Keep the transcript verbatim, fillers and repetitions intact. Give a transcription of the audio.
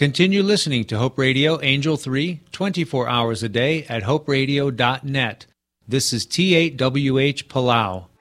Continue listening to Hope Radio Angel three, twenty-four hours a day at hope radio dot net. This is T eight W H Palau.